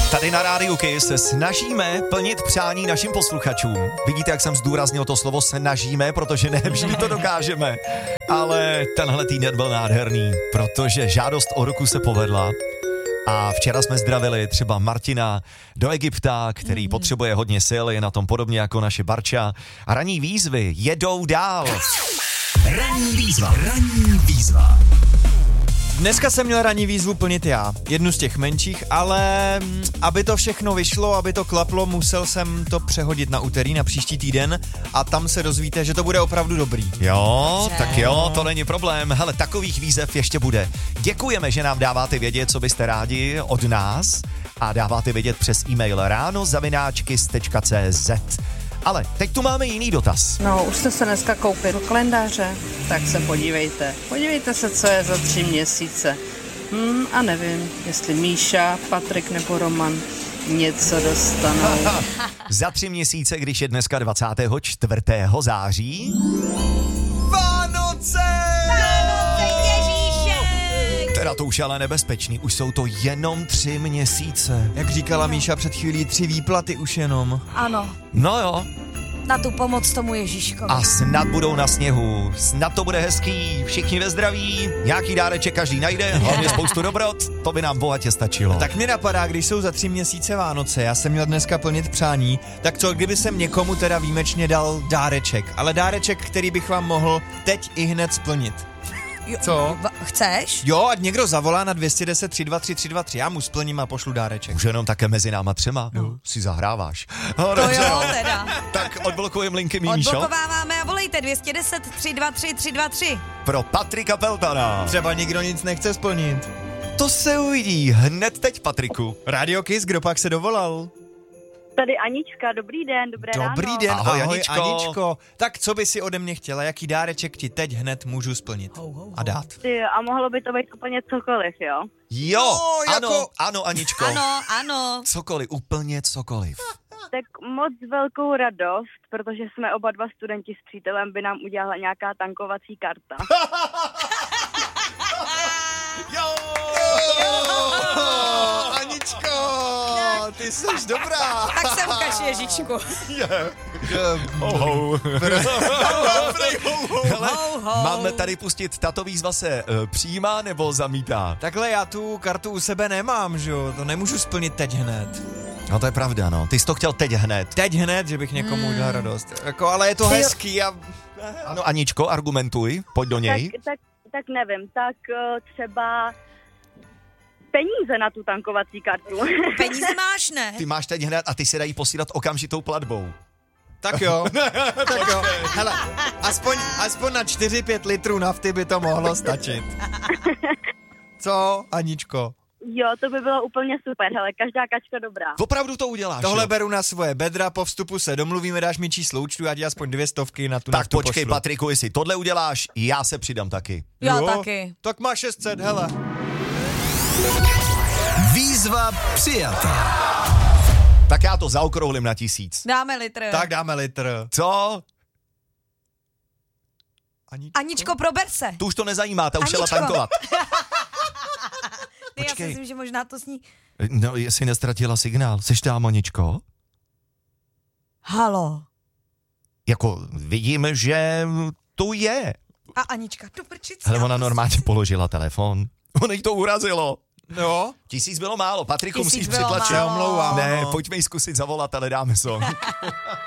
Tady na Rádiu Kiss se snažíme plnit přání našim posluchačům. Vidíte, jak jsem zdůraznil to slovo snažíme, protože ne vždy to dokážeme. Ale tenhle týden byl nádherný, protože žádost o ruku se povedla. A včera jsme zdravili třeba Martina do Egypta, který potřebuje hodně sil, je na tom podobně jako naše Barča. A ranní výzvy jedou dál. Ranní výzva. Dneska jsem měl ranní výzvu plnit já, jednu z těch menších, ale aby to všechno vyšlo, aby to klaplo, musel jsem to přehodit na úterý, na příští týden a tam se dozvíte, že to bude opravdu dobrý. Jo, tak jo, to není problém. Hele, takových výzev ještě bude. Děkujeme, že nám dáváte vědět, co byste rádi od nás a dáváte vědět přes e-mail ráno@kiss.cz. Ale teď tu máme jiný dotaz. No, už jste se dneska koupili do kalendáře? Tak se podívejte. Podívejte se, co je za 3 měsíce. A nevím, jestli Míša, Patrik nebo Roman něco dostanou. Za 3 měsíce, když je dneska 24. září... Vánoce! Teda to už je ale nebezpečný, už jsou to jenom 3 měsíce. Jak říkala Míša před chvílí, 3 výplaty už jenom. Ano, No jo, na tu pomoc tomu Ježíškovi. a snad budou na sněhu, snad to bude hezký, všichni ve zdraví, nějaký dáreček každý najde, hlavně spoustu dobrot, to by nám bohatě stačilo. Tak mě napadá, když jsou za 3 měsíce Vánoce, já jsem měl dneska plnit přání, tak co kdyby jsem někomu teda výjimečně dal dáreček, ale dáreček, který bych vám mohl teď i hned splnit. Co? Chceš? Jo, ať někdo zavolá na 210 323 323, já mu splním a pošlu dáreček. Už jenom také mezi náma 3 si zahráváš. No, To jo, teda. Tak odblokujeme linky, Míšo. Odblokováváme a volejte 210 323 323. Pro Patrika Peltana. Třeba nikdo nic nechce splnit. To se uvidí hned teď, Patriku. Radio Kiss, kdo pak se dovolal? Tady Anička, dobrý den, dobré ráno. Dobrý den, Ahoj, ahoj Aničko. Aničko. Tak co by si ode mě chtěla, jaký dáreček ti teď hned můžu splnit a dát? Ty, a mohlo by to být úplně cokoliv, jo? Jo, No, ano, jako- ano, Aničko. Ano. Cokoliv, úplně cokoliv. Tak moc velkou radost, protože jsme oba dva studenti s přítelem, by nám udělala nějaká tankovací karta. Aničko, ty jsi dobrá. Tak se ukaž Ježíšku. Hele, Ho, ho. máme tady pustit, tato výzva se přijímá nebo zamítá? Takhle já tu kartu u sebe nemám, že jo, to nemůžu splnit teď hned. No to je pravda, no. Ty jsi to chtěl teď hned. Teď hned, že bych někomu udělal radost. Jako, ale je to hezký a... Ano, Aničko, argumentuj, pojď do něj. Tak nevím, tak třeba peníze na tu tankovací kartu. Peníze máš, ne? Ty máš teď hned a ty se dají posílat okamžitou platbou. Tak jo, tak jo. Hele, aspoň na 4-5 litrů nafty by to mohlo stačit. Co, Aničko? Jo, to by bylo úplně super, hele, každá kačka dobrá. Opravdu to uděláš, Tohle jo? beru na svoje bedra, po vstupu se domluvíme, dáš mi číslo účtu, já ti aspoň 200 na tu Tak naftu počkej, pošlu. Patriku, jestli tohle uděláš, já se přidám taky. Já taky. Tak má 600, hele. Výzva přijata. Tak já to zaokrouhlím na 1000. Dáme litr. Tak dáme litr. Co? Aničko, prober se. Tu už to nezajímá, ta už šela Aničko. tankovat. Ty, já si počkej. myslím, že možná to sní. No, jestli nestratila signál. Seš tam, Aničko? Halo. Jako vidím, že tu je. A Anička, do prčic. Hele, ona normálně položila telefon. Ono jí to urazilo. Jo? 1000 bylo málo, Patriku, 1000 musíš bylo přitlačit. málo. Omlouvám. Ne, no. pojďme jí zkusit zavolat, ale dáme song.